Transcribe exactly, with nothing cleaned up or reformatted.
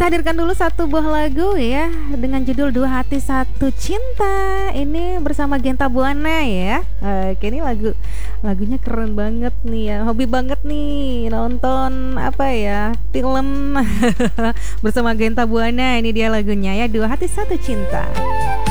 hadirkan dulu satu buah lagu ya dengan judul Dua Hati Satu Cinta. Ini bersama Genta Buana ya. Oke, ini lagu lagunya keren banget nih ya. Hobi banget nih nonton apa ya film bersama Genta Buana. Ini dia lagunya ya, Dua Hati Satu Cinta.